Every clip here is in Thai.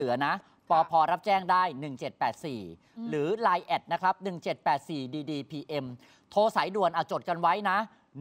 เหลือนะปพรับแจ้งได้ 1784 หรือ Line แอดนะครับ 1784 DDPM โทรสายด่วนจดกันไว้นะ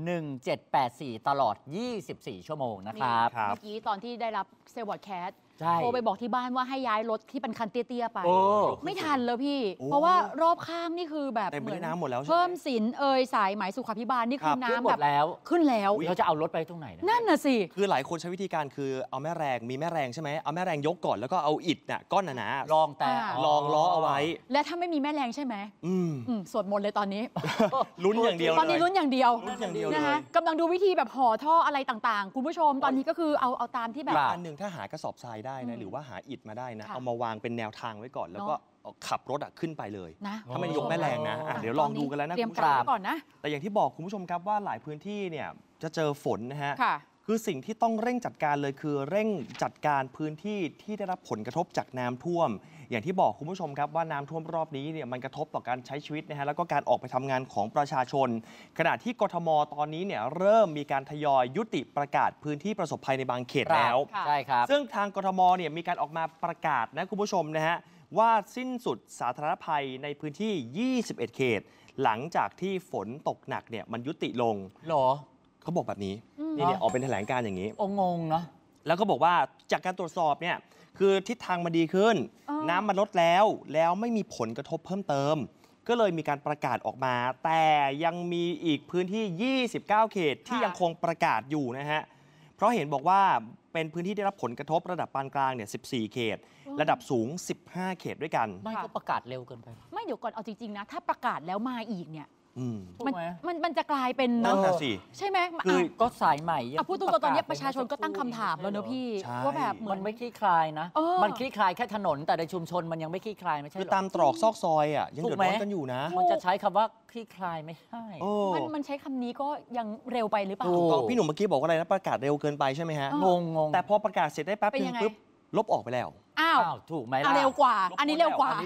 1784 ตลอด 24 ชั่วโมงนะครับเมื่อกี้ตอนที่ได้รับเซลวอร์ดแคสโทรไปบอกที่บ้านว่าให้ย้ายรถที่เป็นคันเตี้ยๆไปไม่ทันแล้วพี่เพราะว่ารอบข้างนี่คือแบบเหมือนเพิ่มสินสายไหมสุขาภิบาลนี่คือน้ำแบบขึ้นแล้วเราจะเอารถไปตรงไหนนั่นน่ะสิคือหลายคนใช้วิธีการคือเอาแม่แรงมีแม่แรงใช่ไหมเอาแม่แรงยกก่อนแล้วก็เอาอิฐเนี่ยก้อนหนาลองแต่ลองล้อเอาไว้และถ้าไม่มีแม่แรงใช่ไหมสวดมนต์เลยตอนนี้ลุ้นอย่างเดียวตอนนี้ลุ้นอย่างเดียวนะคะกำลังดูวิธีแบบห่อท่ออะไรต่างๆคุณผู้ชมตอนนี้ก็คือเอาตามที่แบบอันหนึ่งถ้าหากระสอบทรายได้นะหรือว่าหาอิฐมาได้นะเอามาวางเป็นแนวทางไว้ก่อนแล้วก็ขับรถขึ้นไปเลยถ้าไม่ยกแม่แรงนะเดี๋ยวลองดูกันแล้วนะคุณผู้ชมก่อนนะแต่อย่างที่บอกคุณผู้ชมครับว่าหลายพื้นที่เนี่ยจะเจอฝนนะฮะคือสิ่งที่ต้องเร่งจัดการเลยคือเร่งจัดการพื้นที่ที่ได้รับผลกระทบจากน้ำท่วมอย่างที่บอกคุณผู้ชมครับว่าน้ำท่วมรอบนี้เนี่ยมันกระทบต่อการใช้ชีวิตนะฮะแล้วก็การออกไปทำงานของประชาชนขณะที่กทมตอนนี้เนี่ยเริ่มมีการทยอยยุติประกาศพื้นที่ประสบภัยในบางเขตแล้วใช่ครับซึ่งทางกทมเนี่ยมีการออกมาประกาศนะคุณผู้ชมนะฮะว่าสิ้นสุดสาธารณภัยในพื้นที่ 21 เขตหลังจากที่ฝนตกหนักเนี่ยมันยุติลงหรอเขาบอกแบบนี้นี่ออกเป็นแถลงการอย่างนี้งงเนาะแล้วก็บอกว่าจากการตรวจสอบเนี่ยคือทิศทางมันดีขึ้นน้ำมันลดแล้วไม่มีผลกระทบเพิ่มเติมก็เลยมีการประกาศออกมาแต่ยังมีอีกพื้นที่ 29 เขตที่ยังคงประกาศอยู่นะฮะเพราะเห็นบอกว่าเป็นพื้นที่ได้รับผลกระทบระดับปานกลางเนี่ย 14 เขตระดับสูง 15 เขตด้วยกันไม่ก็ประกาศเร็วเกินไปไม่เดี๋ยวก่อนเอาจริงๆนะถ้าประกาศแล้วมาอีกเนี่ยมันจะกลายเป็นนั่นน่ะสิใช่ไหมคือก็สายใหม่พูดตรงๆตอนนี้ประชาชนก็ตั้งคำถามแล้วเนอะพี่ว่าแบบมันไม่คลี่คลายนะมันคลี่คลายแค่ถนนแต่ในชุมชนมันยังไม่คลี่คลายไม่ใช่หรอคือตามตรอกซอกซอยยังเดือดร้อนกันอยู่นะมันจะใช้คำว่าคลี่คลายไม่ใช่มันใช้คำนี้ก็ยังเร็วไปหรือเปล่าพี่หนุ่มเมื่อกี้บอกว่าอะไรนะประกาศเร็วเกินไปใช่ไหมฮะงงแต่พอประกาศเสร็จได้แป๊บนึงปุ๊บลบออกไปแล้วอ้าวถูกไหมล่ะเร็วกว่าอันนี้เร็วกว่า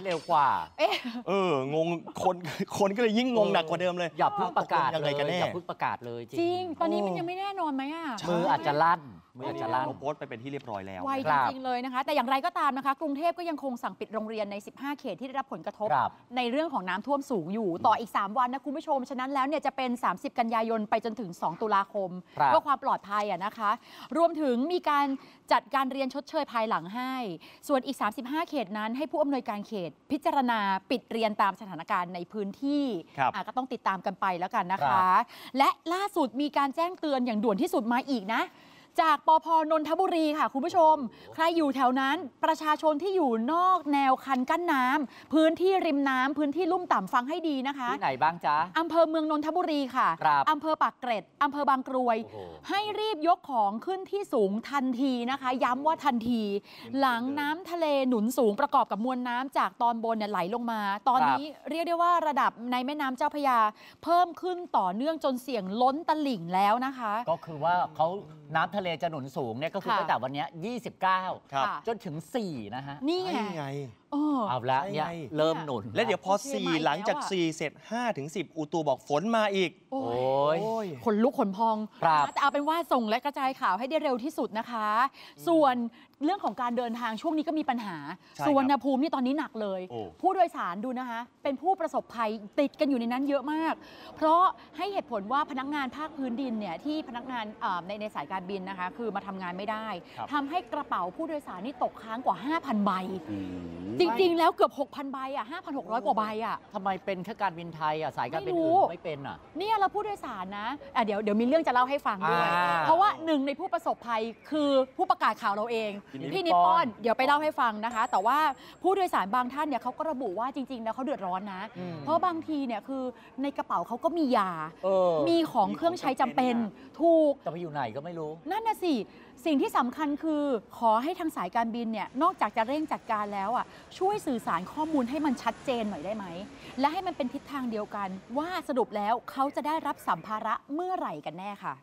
งงก็เลยยิ่งงงหนักกว่าเดิมเลยอย่าเพิ่งประกาศเลยอย่าเพิ่งประกาศเลยจริงตอนนี้มันยังไม่แน่นอนไหมมืออาจจะลั่นโพสต์ไปเป็นที่เรียบร้อยแล้วไวจริงๆเลยนะคะแต่อย่างไรก็ตามนะคะกรุงเทพก็ยังคงสั่งปิดโรงเรียนใน15เขตที่ได้รับผลกระทบในเรื่องของน้ำท่วมสูงอยู่ต่ออีก3วันนะคุณผู้ชมฉะนั้นแล้วเนี่ยจะเป็น30กันยายนไปจนถึง2ตุลาคมเพื่อความปลอดภัยนะคะรวมถึงมีการจัดการเรียนชดเชยภายหลังให้ส่วนอีก35เขตนั้นให้ผู้อำนวยการเขตพิจารณาปิดเรียนตามสถานการณ์ในพื้นที่ก็ต้องติดตามกันไปแล้วกันนะคะและล่าสุดมีการแจ้งเตือนอย่างด่วนที่สุดมาอีกนะจากปพ.นนทบุรีค่ะคุณผู้ชมใครอยู่แถวนั้นประชาชนที่อยู่นอกแนวคันกั้นน้ำพื้นที่ริมน้ำพื้นที่ลุ่มต่ำฟังให้ดีนะคะที่ไหนบ้างจ๊ะอำเภอเมืองนนทบุรีค่ะอำเภอปากเกร็ดอำเภอบางกรวยให้รีบยกของขึ้นที่สูงทันทีนะคะย้ำว่าทันทีหลังน้ำทะเลหนุนสูงประกอบกับมวลน้ำจากตอนบนเนี่ยไหลลงมาตอนนี้เรียกได้ว่าระดับในแม่น้ำเจ้าพระยาเพิ่มขึ้นต่อเนื่องจนเสี่ยงล้นตลิ่งแล้วนะคะก็คือว่าเขาน้ำทะเลจะหนุนสูงเนี่ยก็คือตั้งแต่วันนี้29จนถึง4นะฮะนี่ไงเอาละเนี่ยเริ่มหนุนและเดี๋ยวพอ4หลังจาก4เสร็จ5ถึง10อุตุบอกฝนมาอีกโอ้ยขนลุกขนพองแต่เอาเป็นว่าส่งและกระจายข่าวให้ได้เร็วที่สุดนะคะส่วนเรื่องของการเดินทางช่วงนี้ก็มีปัญหาสุวรรณภูมินี่ตอนนี้หนักเลยผู้โดยสารดูนะคะเป็นผู้ประสบภัยติดกันอยู่ในนั้นเยอะมากเพราะให้เหตุผลว่าพนักงานภาคพื้นดินเนี่ยที่พนักงานในสายการบินนะคะคือมาทำงานไม่ได้ทำให้กระเป๋าผู้โดยสารนี่ตกค้างกว่า 5,000 ใบจริงๆแล้วเกือบ 6,000 ใบ5,600 กว่าใบทำไมเป็นแค่การบินไทยสายการบินอื่นไม่เป็นเนี่ยเราผู้โดยสารนะเดี๋ยวมีเรื่องจะเล่าให้ฟังด้วยเพราะว่าหนึ่งในผู้ประสบภัยคือผู้ประกาศข่าวเราเองพี่นิปปอนเดี๋ยวไปเล่าให้ฟังนะคะแต่ว่าผู้โดยสารบางท่านเนี่ยเขาก็ระบุว่าจริงๆแล้วเขาเดือดร้อนนะเพราะบางทีเนี่ยคือในกระเป๋าเขาก็มียามีของเครื่องใช้จำเป็นถูกแต่ไปอยู่ไหนก็ไม่รู้นั่นน่ะสิสิ่งที่สำคัญคือขอให้ทางสายการบินเนี่ยนอกจากจะเร่งจัดการแล้วช่วยสื่อสารข้อมูลให้มันชัดเจนหน่อยได้ไหมและให้มันเป็นทิศทางเดียวกันว่าสรุปแล้วเขาจะได้รับสัมภาระเมื่อไหร่กันแน่ค่ะ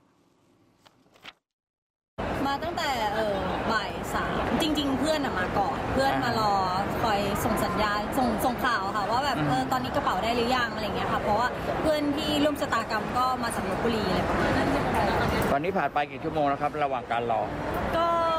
มาตั้งแต่บ่าย3จริงๆเพื่อนมาก่อนเพื่อนมารอคอยส่งสัญญาณส่งข่าวค่ะว่าแบบตอนนี้กระเป๋าได้หรือยังอะไรเงี้ยค่ะเพราะว่าเพื่อนที่ร่วมชะตากรรมก็มาจากลพบุรีอะไรประมาณนั้นตอนนี้ผ่านไปกี่ชั่วโมงแล้วครับระหว่างการรอก็